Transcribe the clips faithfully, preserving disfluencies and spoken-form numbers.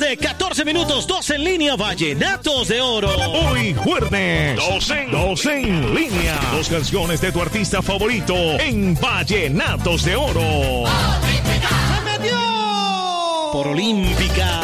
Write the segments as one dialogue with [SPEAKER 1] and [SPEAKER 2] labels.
[SPEAKER 1] tarde, catorce minutos, dos en línea, Vallenatos de Oro.
[SPEAKER 2] Hoy jueves, dos en, dos en línea. Dos canciones de tu artista favorito en Vallenatos de Oro.
[SPEAKER 1] ¡Se metió! Por Olímpica.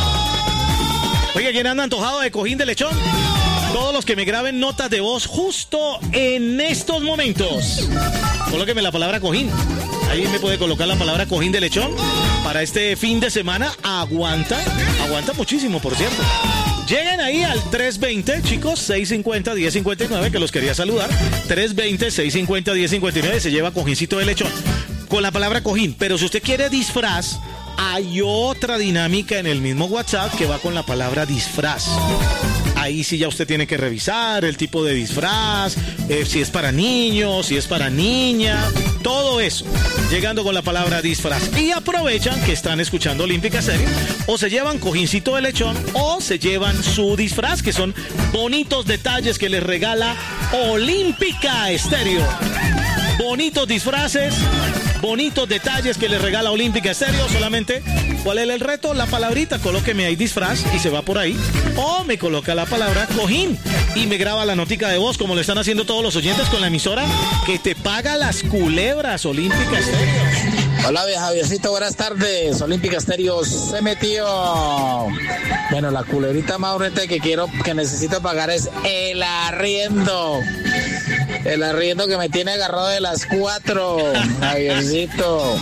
[SPEAKER 1] Oiga, ¿quién anda antojado de cojín de lechón? Todos los que me graben notas de voz justo en estos momentos. Colóqueme la palabra cojín. Ahí me puede colocar la palabra cojín de lechón. Para este fin de semana, aguanta. Aguanta muchísimo, por cierto. Lleguen ahí al tres veinte, chicos, seis cincuenta, diez cincuenta y nueve, que los quería saludar. tres veinte, seis cincuenta, diez cincuenta y nueve, se lleva cojincito de lechón. Con la palabra cojín. Pero si usted quiere disfraz, hay otra dinámica en el mismo WhatsApp que va con la palabra disfraz. Ahí sí ya usted tiene que revisar el tipo de disfraz, eh, si es para niños, si es para niña, todo eso, llegando con la palabra disfraz. Y aprovechan que están escuchando Olímpica Estéreo, o se llevan cojincito de lechón, o se llevan su disfraz, que son bonitos detalles que les regala Olímpica Estéreo. Bonitos disfraces, bonitos detalles que les regala Olímpica Estéreo. Solamente, ¿cuál es el reto? La palabrita, colóqueme ahí disfraz y se va por ahí. O me coloca la palabra cojín y me graba la notica de voz, como lo están haciendo todos los oyentes con la emisora que te paga las culebras, Olímpica Estéreo.
[SPEAKER 3] Hola, Javiercito, buenas tardes. Olímpica Estéreo se metió. Bueno, la culebrita más urgente que quiero, que necesito pagar es el arriendo. El arriendo que me tiene agarrado de las cuatro, Javiercito.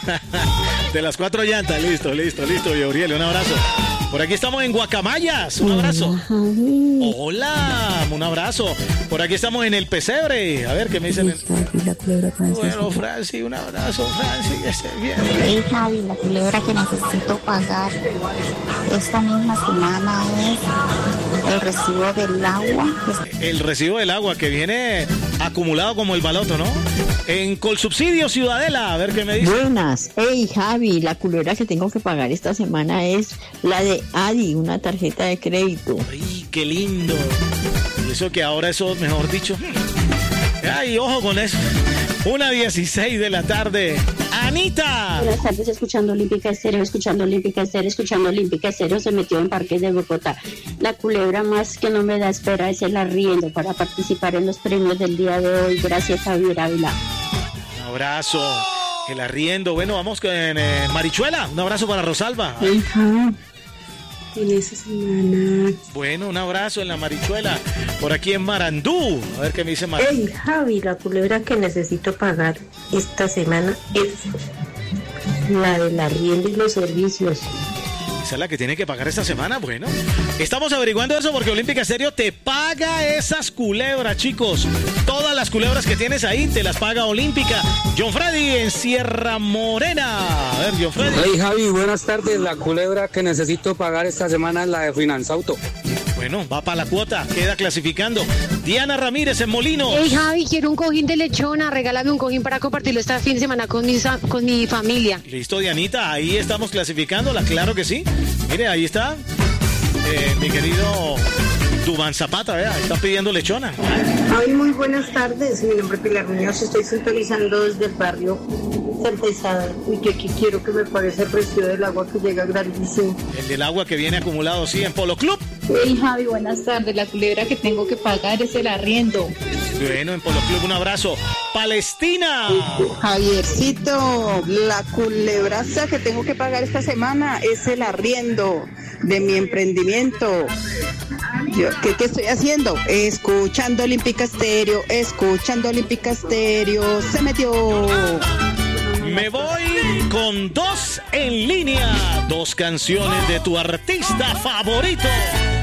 [SPEAKER 1] De las cuatro llantas, listo, listo, listo, Gabriel, un abrazo. Por aquí estamos en Guacamayas, un abrazo. Hola, un abrazo. Por aquí estamos en el Pesebre. A ver, ¿qué me dicen? Bueno, Franci, un abrazo, Franci, que esté bien.
[SPEAKER 4] Hey, Javi, la culebra que necesito pagar esta misma semana es el recibo del agua.
[SPEAKER 1] El recibo del agua que viene acumulado como el baloto, ¿no? En Colsubsidio Ciudadela, a ver qué me dice.
[SPEAKER 5] Buenas. Hey, Javi, la culebra que tengo que pagar esta semana es la de Adi, una tarjeta de crédito.
[SPEAKER 1] Ay, qué lindo. Y eso que ahora eso, mejor dicho. Ay, ojo con eso. Una dieciséis de la tarde. Anita.
[SPEAKER 6] Buenas tardes, escuchando Olímpica Estéreo, escuchando Olímpica Estéreo, escuchando Olímpica Estéreo. Se metió en Parques de Bogotá. La culebra más que no me da espera es el arriendo para participar en los premios del día de hoy. Gracias, Javier Ávila.
[SPEAKER 1] Un abrazo. El arriendo. Bueno, vamos con eh, Marichuela. Un abrazo para Rosalba.
[SPEAKER 7] Hija, en esa semana.
[SPEAKER 1] Bueno, un abrazo en la Marichuela. Por aquí en Marandú. A ver qué me dice Marandú.
[SPEAKER 7] Hey, Javi, la culebra que necesito pagar esta semana es la del arriendo y los servicios.
[SPEAKER 1] Esa es la que tiene que pagar esta semana. Bueno, estamos averiguando eso porque Olímpica Estéreo te paga esas culebras, chicos. Todas las culebras que tienes ahí te las paga Olímpica. John Freddy en Sierra Morena. A ver, John Freddy.
[SPEAKER 8] Hey, Javi, buenas tardes. La culebra que necesito pagar esta semana es la de Finanzauto.
[SPEAKER 1] Bueno, va para la cuota, queda clasificando. Diana Ramírez en Molino.
[SPEAKER 9] Hey, Javi, quiero un cojín de lechona. Regálame un cojín para compartirlo este fin de semana con mi, con mi familia.
[SPEAKER 1] Listo, Dianita, ahí estamos clasificándola, claro que sí. Mire, ahí está eh, mi querido Dubán Zapata, vea, está pidiendo lechona.
[SPEAKER 7] Ay, muy buenas tardes. Mi nombre es Pilar Muñoz. Estoy sintonizando desde el barrio Santa Isabel. Y que aquí quiero que me pague ese precio del agua que llega grandísimo.
[SPEAKER 1] El del agua que viene acumulado, sí, en Polo Club.
[SPEAKER 10] Hey, Javi, buenas tardes. La culebra que tengo que pagar es el arriendo.
[SPEAKER 1] Bueno, en Polo Club, un abrazo. Palestina.
[SPEAKER 11] Javiercito, la culebraza que tengo que pagar esta semana es el arriendo de mi emprendimiento. Yo, ¿qué, ¿Qué estoy haciendo? Escuchando Olímpica Estéreo, escuchando Olímpica Estéreo, se metió.
[SPEAKER 1] Me voy con dos en línea, dos canciones de tu artista favorito.